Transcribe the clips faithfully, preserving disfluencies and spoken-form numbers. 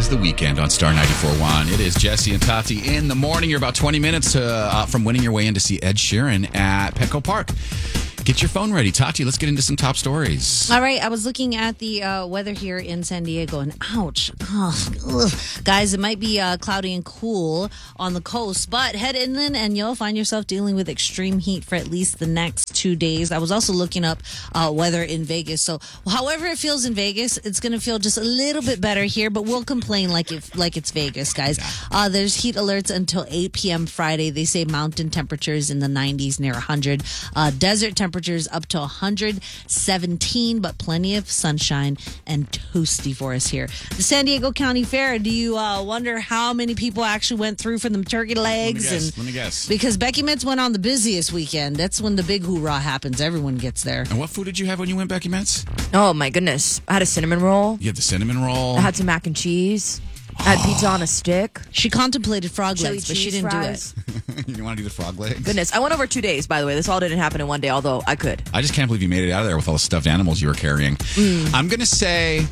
is the weekend on Star ninety-four point one. It is Jesse and Tati in the morning. You're about twenty minutes uh, uh, from winning your way in to see Ed Sheeran at Petco Park. Get your phone ready. Tati, let's get into some top stories. All right. I was looking at the uh, weather here in San Diego and ouch. Ugh, ugh. Guys, it might be uh, cloudy and cool on the coast, but head inland and you'll find yourself dealing with extreme heat for at least the next two days. I was also looking up uh, weather in Vegas. So however it feels in Vegas, it's going to feel just a little bit better here, but we'll complain like if like it's Vegas, guys. Uh, there's heat alerts until eight p.m. Friday. They say mountain temperatures in the nineties near one hundred. Uh, desert temperatures Temperatures up to one hundred seventeen, but plenty of sunshine and toasty for us here. The San Diego County Fair. Do you uh, wonder how many people actually went through for them turkey legs? Let me guess. And Let me guess. Because Becky Metz went on the busiest weekend. That's when the big hoorah happens. Everyone gets there. And what food did you have when you went, Becky Metz? Oh, my goodness. I had a cinnamon roll. You had the cinnamon roll. I had some mac and cheese. I had pizza on a stick. She contemplated frog Chili legs, but she cheese didn't fries. do it. You want to do the frog legs? Goodness. I went over two days, by the way. This all didn't happen in one day, although I could. I just can't believe you made it out of there with all the stuffed animals you were carrying. Mm. I'm going to say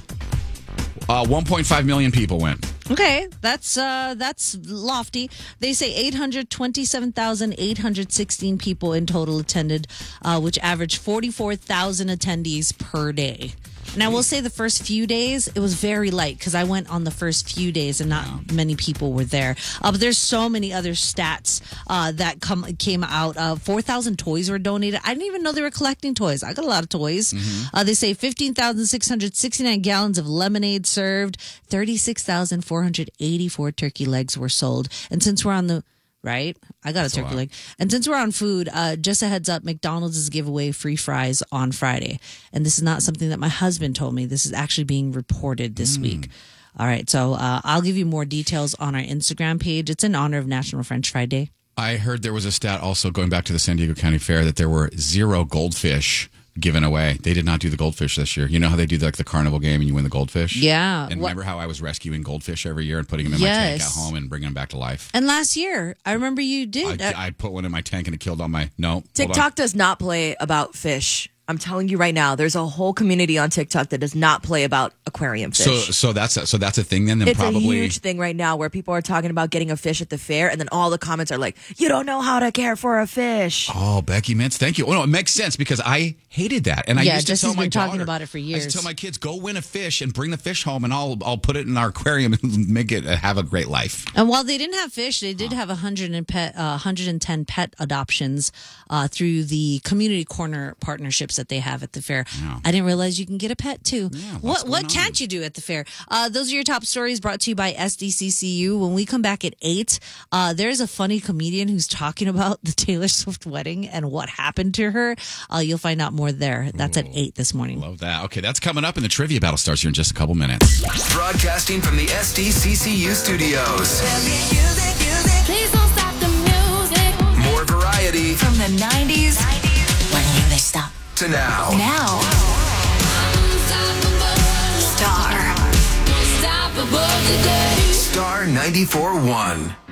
uh, one point five million people went. Okay, that's uh, that's lofty. They say eight hundred twenty-seven thousand eight hundred sixteen people in total attended, uh, which averaged forty-four thousand attendees per day. And I will say the first few days, it was very light because I went on the first few days and not wow. many people were there. Uh, but there's so many other stats uh, that come came out. Uh, four thousand toys were donated. I didn't even know they were collecting toys. I got a lot of toys. Mm-hmm. Uh, they say fifteen thousand six hundred sixty-nine gallons of lemonade served. thirty-six thousand four hundred eighty-four turkey legs were sold. And since we're on the... Right? I got That's a turkey a leg. And since we're on food, uh, just a heads up, McDonald's is give away free fries on Friday. And this is not something that my husband told me. This is actually being reported this mm. week. All right. So uh, I'll give you more details on our Instagram page. It's in honor of National French Fry Day. I heard there was a stat also going back to the San Diego County Fair that there were zero goldfish given away. They did not do the goldfish this year. You know how they do like the carnival game and you win the goldfish? Yeah. And what? remember how I was rescuing goldfish every year and putting them in yes. my tank at home and bringing them back to life? And last year, I remember you did. I, I put one in my tank and it killed all my... No. TikTok does not play about fish. I'm telling you right now, there's a whole community on TikTok that does not play about aquarium fish. So, so that's a, so that's a thing then. Then it's probably a huge thing right now where people are talking about getting a fish at the fair, and then all the comments are like, "You don't know how to care for a fish." Oh, Becky Mintz, thank you. Oh no, it makes sense because I hated that, and I yeah, used to Jesse's tell my been daughter, talking about it for years. I used to tell my kids, "Go win a fish and bring the fish home, and I'll I'll put it in our aquarium and make it have a great life." And while they didn't have fish, they did oh. have one hundred and pet, uh, one hundred ten pet adoptions uh, through the community corner partnerships that they have at the fair. Yeah. I didn't realize you can get a pet too. Yeah, what what on? can't you do at the fair? Uh, those are your top stories brought to you by S D C C U. When we come back at eight, uh, there's a funny comedian who's talking about the Taylor Swift wedding and what happened to her. Uh, you'll find out more there. That's Ooh, at eight this morning. Love that. Okay, that's coming up, and the trivia battle starts here in just a couple minutes. Broadcasting from the S D C C U studios. Please don't stop the music. More variety from the nineties. When will they stop? To now. Now. Star. Star ninety-four point one.